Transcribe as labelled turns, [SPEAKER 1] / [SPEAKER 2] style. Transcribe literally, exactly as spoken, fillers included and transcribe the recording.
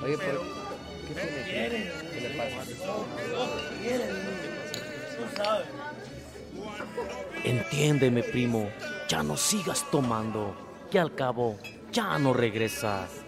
[SPEAKER 1] Oye, pero ¿qué tiene? ¿Qué le pasa?
[SPEAKER 2] Entiéndeme, primo, ya no sigas tomando, que al cabo ya no regresas.